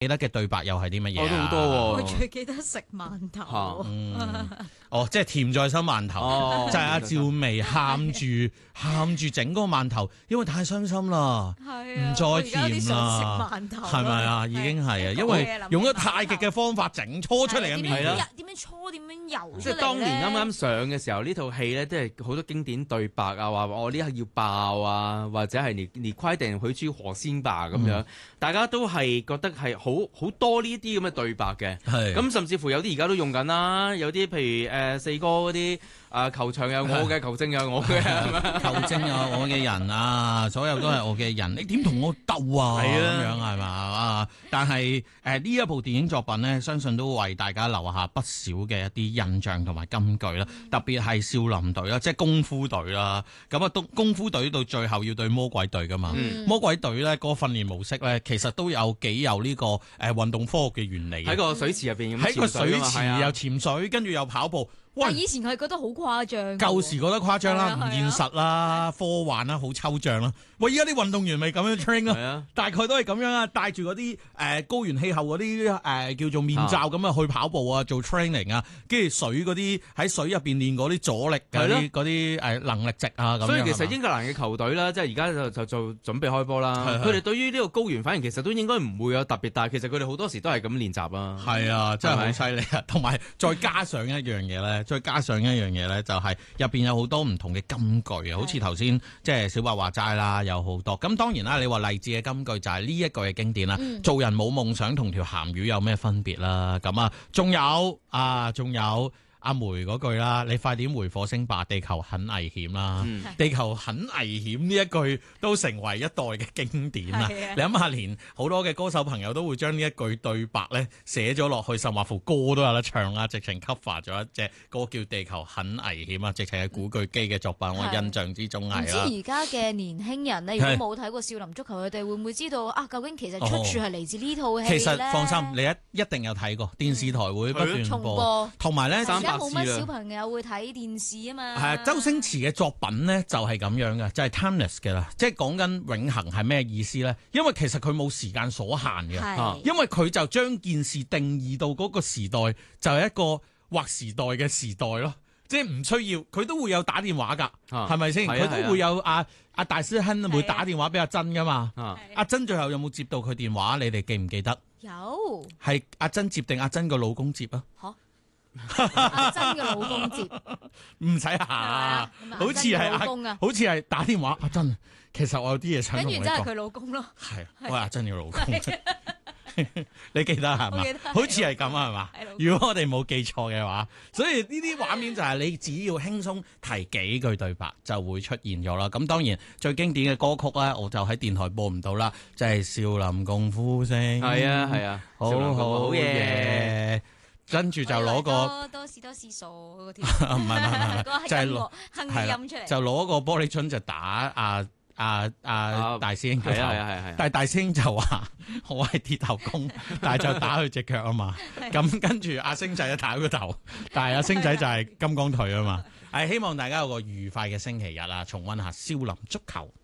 記得嘅對白又係啲乜嘢啊？ 我都好多喎。 我最記得食饅頭。 即係甜在心饅頭，就係阿趙薇喊住整嗰個饅頭，因為太傷心啦，唔再甜啦，係咪啊？已經係啊，因為用咗太極嘅方法整搓出嚟嘅麵啦。 點樣搓？點樣游？ 即係當年啱啱上嘅時候，呢套戲咧都係好多經典對白啊，話我呢刻要爆啊，或者係你快點回去火星吧咁樣，大家都係覺得係好多呢啲咁嘅對白嘅。咁甚至乎有啲而家都用緊啦，有啲譬如四哥嗰啲球場有我嘅，球證有我嘅， 球證有我嘅人啊，所有都係我嘅人，你點同我鬥啊？咁樣係嘛？但係呢一部電影作品呢，相信都為大家留下不少嘅一啲印象同埋金句啦。特別係少林隊啦，即係功夫隊啦。咁啊，功夫隊到最後要對魔鬼隊噶嘛？魔鬼隊咧個訓練模式咧，其實都有幾有呢個運動科學嘅原理。 喺個水池入邊， 喺個水池又潛水，跟住又跑步。 但以前佢覺得好誇張， 舊時覺得誇張啦，唔現實啦，科幻啦，好抽象啦。喂，依家啲運動員咪咁樣 train 咯，大概都係咁樣啊，帶住嗰啲高原氣候嗰啲叫做面罩咁啊去跑步啊，做 training 啊，跟住水嗰啲喺水入邊練嗰啲阻力嗰啲能力值啊咁。 所以其實英格蘭嘅球隊啦，即係而家就做準備開波啦。佢哋對於呢個高原反應其實都應該唔會有特別大，其實佢哋好多時都係咁練習啊。係啊，真係好犀利啊！同埋再加上一樣嘢咧。就係入邊有好多唔同嘅金句啊，好似頭先即係小白話齋啦，有好多。咁當然啦，你話勵志嘅金句就係呢一句嘅經典啦。做人冇夢想同條鹹魚有咩分別啦？咁啊，仲有阿梅嗰句啦，你快點回火星吧，地球很危險啦！地球很危險呢一句都成為一代嘅經典啦。你諗下，連好多嘅歌手朋友都會將呢一句對白咧寫咗落去，甚至乎歌都有得唱啦，直情 cover 咗一隻歌叫《地球很危險》啊，直情係古巨基嘅作品，我印象之中係啦。 唔知而家嘅年輕人咧，如果冇睇過少林足球，佢哋會唔會知道啊？究竟其實出處係嚟自呢套戲咧？ 其實放心，你一定有睇過，電視台會不斷播，同埋咧。 冇乜小朋友會睇電視啊嘛。 係啊，周星馳嘅作品咧就係咁樣嘅，就係 timeless 嘅啦。即係講緊永恆係咩意思咧？因為其實佢冇時間所限嘅，因為佢就將件事定義到嗰個時代就係一個劃時代嘅時代咯。即係唔需要，佢都會有打電話㗎，係咪先？佢都會有阿大師兄會打電話俾阿珍㗎嘛。阿珍最後有冇接到佢電話？你哋記唔記得？ 有。係阿珍接定阿珍個老公接啊？ 阿珍嘅老公接， 唔使下，好似係打電話。阿珍，其實我有啲嘢想同你講。跟住真係佢老公咯。 係，我係阿珍嘅老公。你記得係嘛？好似係咁啊，係嘛？如果我哋冇記錯嘅話，所以呢啲畫面就係你只要輕鬆提幾句對白就會出現咗啦。咁當然最經典嘅歌曲咧，我就喺電台播唔到啦，就係少林功夫聲。 係啊， 好嘢。跟住就攞個多士傻嗰條， 唔係，就係音出嚟， 就攞個玻璃樽就打大師兄。係，但係大師兄就話我係鐵頭功，但係就打佢隻腳啊嘛。咁跟住阿星仔就打佢個頭，但係阿星仔就係金剛腿啊嘛。係希望大家有個愉快嘅星期日啊，重溫下少林足球。